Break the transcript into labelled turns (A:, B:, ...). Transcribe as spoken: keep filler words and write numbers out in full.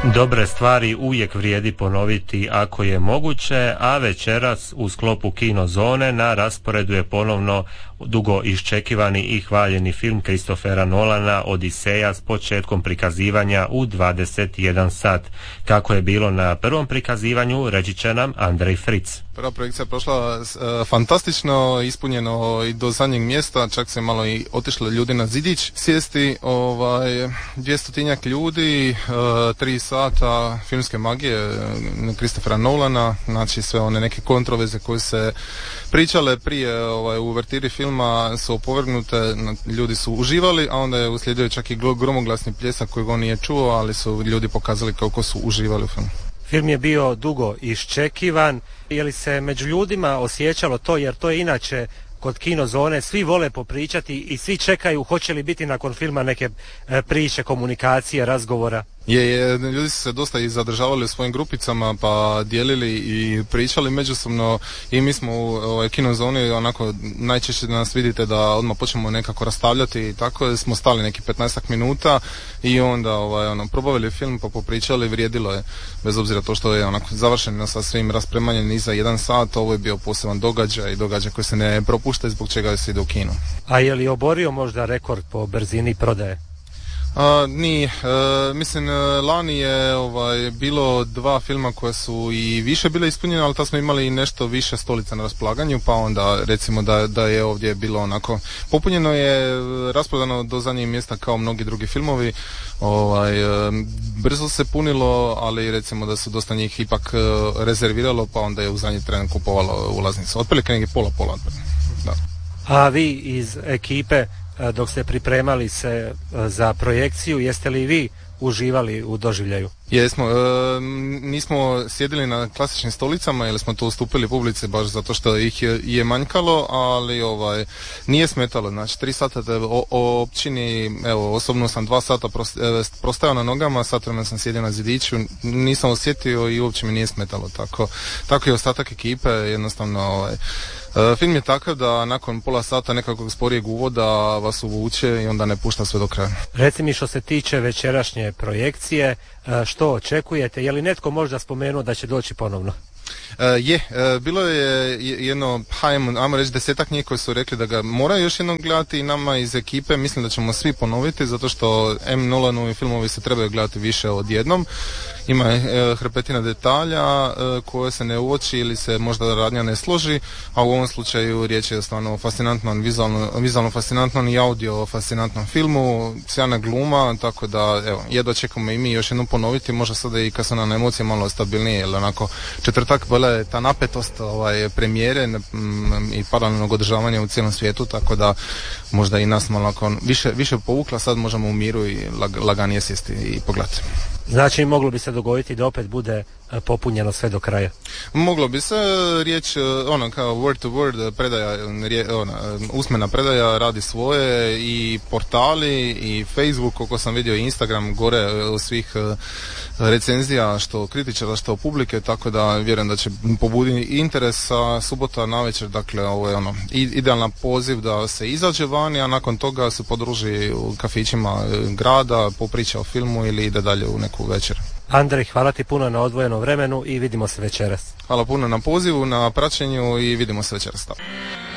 A: Dobre stvari uvijek vrijedi ponoviti ako je moguće, a večeras u sklopu Kino zone na rasporedu je ponovno dugo iščekivani i hvaljeni film Christophera Nolana Odiseja s početkom prikazivanja u dvadeset jedan sat. Kako je bilo na prvom prikazivanju, reći će nam Andrej Fritz.
B: Prva projekcija je prošla uh, fantastično, ispunjeno i do zadnjeg mjesta, čak se malo i otišli ljudi na zidić sjesti, ovaj, dvjestotinjak ljudi, uh, tri sata filmske magije uh, Christophera Nolana, znači sve one neke kontroverze koje se pričale prije ovaj, u uvertiri filma su opovrgnute, ljudi su uživali, a onda je uslijedio čak i gromoglasni pljesak kojeg on nije čuo, ali su ljudi pokazali kako su uživali u filmu.
C: Film je bio dugo iščekivan, je li se među ljudima osjećalo to, jer to je inače kod Kino zone, svi vole popričati i svi čekaju hoće li biti nakon filma neke priče, komunikacije, razgovora.
B: Je, je, ljudi su se dosta i zadržavali u svojim grupicama pa dijelili i pričali međusobno i mi smo u ovaj, Kino zoni onako najčešće da nas vidite da odmah počnemo nekako rastavljati i tako smo stali neki petnaestak minuta i onda ovaj, ono, probavili film pa popričali, vrijedilo je bez obzira to što je onako završeno sa svim raspremanjem i za jedan sat, ovo je bio poseban događaj i događaj koji se ne propušta zbog čega se ide u kino.
C: A je li oborio možda rekord po brzini prodaje?
B: A, nije, e, mislim lani je ovaj, bilo dva filma koja su i više bile ispunjene, ali tad smo imali i nešto više stolica na raspolaganju, pa onda recimo da, da je ovdje bilo onako popunjeno je, rasprodano do zadnjeg mjesta kao mnogi drugi filmovi, ovaj, e, brzo se punilo, ali recimo da su dosta njih ipak e, rezerviralo, pa onda je u zadnji tren kupovalo ulaznicu, otprilike neki pola pola. Da.
C: A vi iz ekipe dok ste pripremali se za projekciju, jeste li vi uživali u doživljaju?
B: Jesmo, e, nismo sjedili na klasičnim stolicama jer smo tu ustupili publici baš zato što ih je, je manjkalo, ali ovaj nije smetalo, znači tri sata o, o općini, evo osobno sam dva sata prostajao na nogama, sat vremena sam sjedio na zidiću, nisam osjetio i uopće mi nije smetalo, tako, tako i ostatak ekipe, jednostavno ovaj, e, film je takav da nakon pola sata nekakvog sporijeg uvoda vas uvuče i onda ne pušta sve do kraja. Reci
C: mi što se tiče večerašnje projekcije, što očekujete? Je li netko možda spomenuo da će doći ponovno?
B: Uh, je, uh, bilo je jedno, hajmo, ajmo reći desetak njih koji su rekli da ga moraju još jednom gledati i nama iz ekipe, mislim da ćemo svi ponoviti zato što M. Nolanovi filmovi se trebaju gledati više od jednom. Ima uh, hrpetina detalja uh, koje se ne uoči ili se možda radnja ne složi, a u ovom slučaju riječ je stvarno o fascinantnom, vizualno, vizualno fascinantnom i audio fascinantnom filmu, sjajna gluma, tako da evo, jedva čekamo i mi još jednom ponoviti, možda sada i kad su nam emocije malo stabilnije, jer onako četvrtak bila je ta napetost ovaj, premijere m, i paralelnog održavanja u cijelom svijetu, tako da možda i nas malo više, više povukla, sad možemo u miru i lag, laganije sjesti i pogledati.
C: Znači moglo bi se dogoditi da opet bude popunjeno sve do kraja?
B: Moglo bi se, riječ ono kao word to word predaja, ona, usmena predaja radi svoje i portali i Facebook, koliko sam vidio i Instagram gore svih recenzija što kritičara što publike, tako da vjerujem da će pobuditi interes, a subota navečer, dakle ovo je ono idealan poziv da se izađe vani, a nakon toga se podruži u kafićima grada, popriča o filmu ili ide dalje u neku večer.
C: Andrej, hvala ti puno na odvojenom vremenu i vidimo se večeras.
B: Hvala puno na pozivu, na praćenju i vidimo se večeras.